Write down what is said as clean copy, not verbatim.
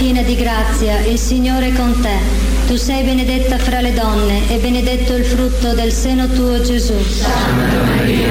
piena di grazia, il Signore è con te. Tu sei benedetta fra le donne e benedetto il frutto del seno tuo, Gesù. Santa Maria,